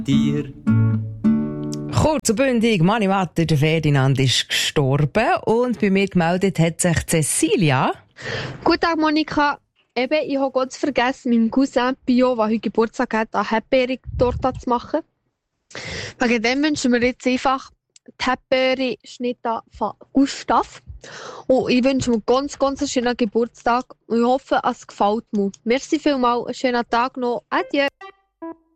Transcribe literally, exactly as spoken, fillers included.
dir. Kurze Bündig, Mani Vater, der Ferdinand, ist gestorben und bei mir gemeldet hat sich Cecilia. Guten Tag, Monika. Eben, ich habe ganz vergessen, meinem Cousin Bio, der heute Geburtstag hat, eine Happy-Torte zu machen. Wegen dem wünschen wir jetzt einfach die Happy-Schnitte von Gustav. Und ich wünsche mir ganz, ganz einen schönen Geburtstag und ich hoffe, es gefällt mir. Merci vielmals, einen schönen Tag noch. Adieu.